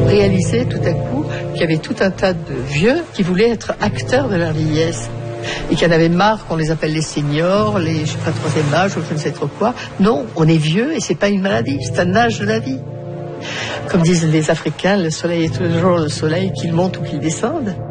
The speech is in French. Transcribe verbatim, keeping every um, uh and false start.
réalisé tout à coup qu'il y avait tout un tas de vieux qui voulaient être acteurs de leur vieillesse. Et qu'il y en avait marre qu'on les appelle les seniors, les, je sais pas, troisième âge ou je ne sais trop quoi. Non, on est vieux et c'est pas une maladie, c'est un âge de la vie. Comme disent les Africains, le soleil est toujours le soleil, qu'il monte ou qu'il descende.